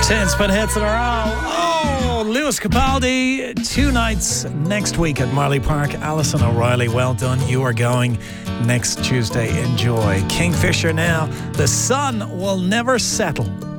10 spin hits in a row. Oh, Lewis Capaldi, 2 nights next week at Marley Park. Alison O'Reilly, well done. You are going next Tuesday. Enjoy. Kingfisher now. The sun will never settle.